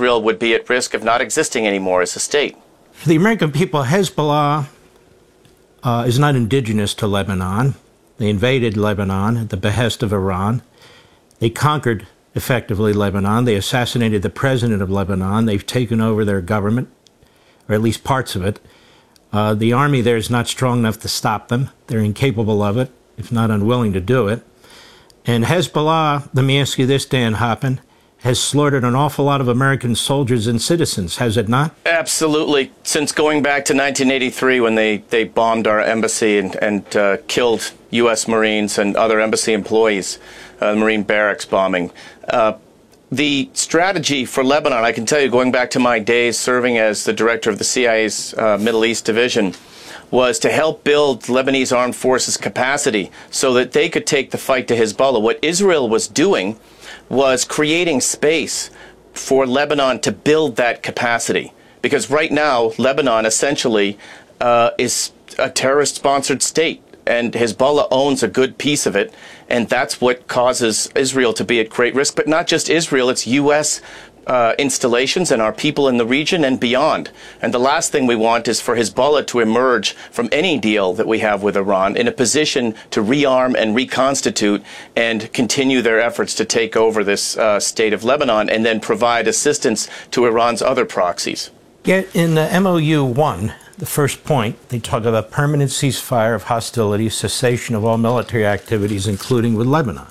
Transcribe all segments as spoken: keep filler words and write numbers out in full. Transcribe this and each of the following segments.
Israel would be at risk of not existing anymore as a state. For the American people, Hezbollah uh, is not indigenous to Lebanon. They invaded Lebanon at the behest of Iran. They conquered, effectively, Lebanon. They assassinated the president of Lebanon. They've taken over their government, or at least parts of it. Uh, the army there is not strong enough to stop them. They're incapable of it, if not unwilling to do it. And Hezbollah, let me ask you this, Dan Hoppen, has slaughtered an awful lot of American soldiers and citizens, has it not? Absolutely. Since going back to nineteen eighty-three, when they, they bombed our embassy and, and uh, killed U S Marines and other embassy employees, uh, Marine barracks bombing. Uh, the strategy for Lebanon, I can tell you, going back to my days serving as the director of the C I A's uh, Middle East Division, was to help build Lebanese armed forces capacity so that they could take the fight to Hezbollah. What Israel was doing was creating space for Lebanon to build that capacity. Because right now, Lebanon essentially uh, is a terrorist-sponsored state, and Hezbollah owns a good piece of it, and that's what causes Israel to be at great risk. But not just Israel, it's U S Uh, installations and our people in the region and beyond. And the last thing we want is for Hezbollah to emerge from any deal that we have with Iran in a position to rearm and reconstitute and continue their efforts to take over this uh, state of Lebanon and then provide assistance to Iran's other proxies. Yet in the M O U one, the first point, they talk about permanent ceasefire of hostilities, cessation of all military activities, including with Lebanon.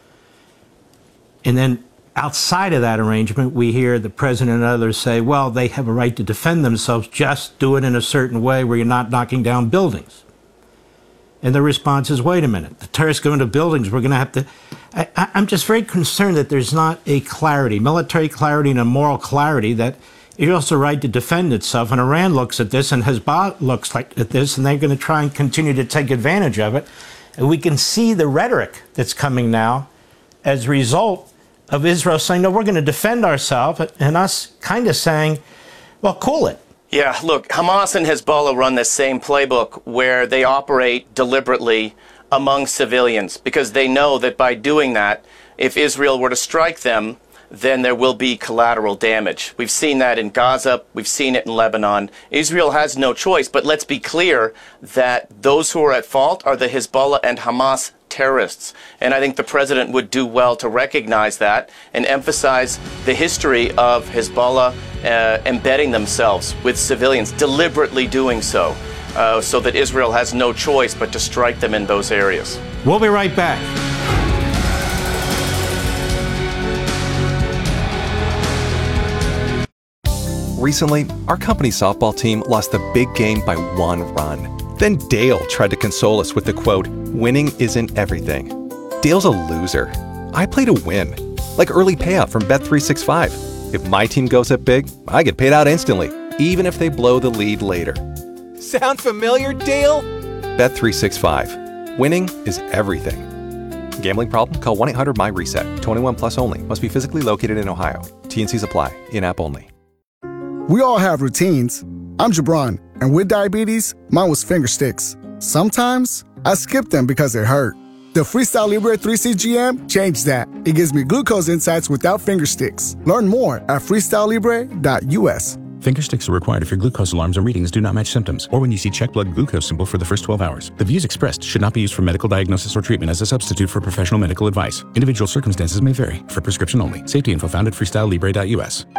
And then outside of that arrangement, we hear the president and others say, well, they have a right to defend themselves, just do it in a certain way where you're not knocking down buildings. And the response is, wait a minute, the terrorists go into buildings, we're going to have to... I, I'm just very concerned that there's not a clarity, military clarity and a moral clarity that it has the right to defend itself. And Iran looks at this and Hezbollah looks like at this, and they're going to try and continue to take advantage of it. And we can see the rhetoric that's coming now as a result of Israel saying, no, we're going to defend ourselves, and us kind of saying, well, cool it. Yeah, look, Hamas and Hezbollah run this same playbook where they operate deliberately among civilians because they know that by doing that, if Israel were to strike them, then there will be collateral damage. We've seen that in Gaza. We've seen it in Lebanon. Israel has no choice, but let's be clear that those who are at fault are the Hezbollah and Hamas terrorists. And I think the president would do well to recognize that and emphasize the history of Hezbollah uh, embedding themselves with civilians, deliberately doing so, uh, so that Israel has no choice but to strike them in those areas. We'll be right back. Recently, our company softball team lost the big game by one run. Then Dale tried to console us with the quote, winning isn't everything. Dale's a loser. I play to win. Like early payout from Bet three sixty-five. If my team goes up big, I get paid out instantly, even if they blow the lead later. Sound familiar, Dale? Bet three sixty-five. Winning is everything. Gambling problem? Call one eight hundred M Y reset. twenty-one plus only. Must be physically located in Ohio. T and Cs apply. In-app only. We all have routines. I'm Jabron, and with diabetes, mine was finger sticks. Sometimes, I skip them because it hurt. The Freestyle Libre three C G M changed that. It gives me glucose insights without finger sticks. Learn more at freestyle libre dot U S. Finger sticks are required if your glucose alarms or readings do not match symptoms, or when you see check blood glucose symbol for the first twelve hours. The views expressed should not be used for medical diagnosis or treatment as a substitute for professional medical advice. Individual circumstances may vary. For prescription only. Safety info found at freestyle libre dot U S.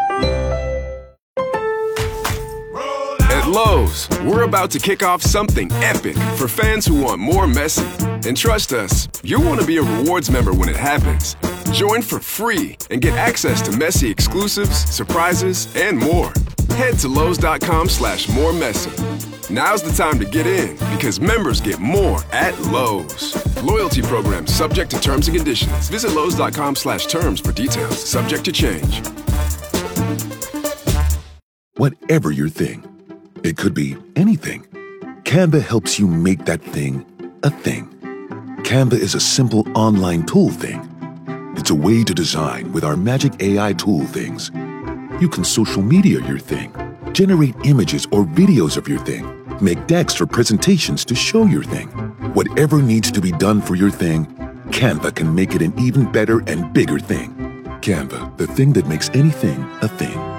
At Lowe's, we're about to kick off something epic for fans who want more Messi. And trust us, you'll want to be a rewards member when it happens. Join for free and get access to Messi exclusives, surprises, and more. Head to Lowe's.com slash more Messi. Now's the time to get in because members get more at Lowe's. Loyalty program subject to terms and conditions. Visit Lowe's.com slash terms for details. Subject to change. Whatever your thing, it could be anything. Canva helps you make that thing a thing. Canva is a simple online tool thing. It's a way to design with our magic A I tool things. You can social media your thing, generate images or videos of your thing, make decks for presentations to show your thing. Whatever needs to be done for your thing, Canva can make it an even better and bigger thing. Canva, the thing that makes anything a thing.